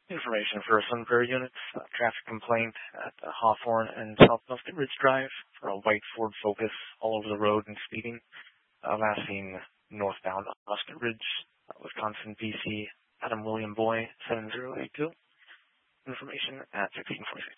Information for Sun Prairie units. Traffic complaint at Hawthorne and South Musket Ridge Drive for a white Ford Focus all over the road and speeding. Last seen northbound Musket Ridge, Wisconsin, BC. Adam William Boy, 7082. Information at 1646.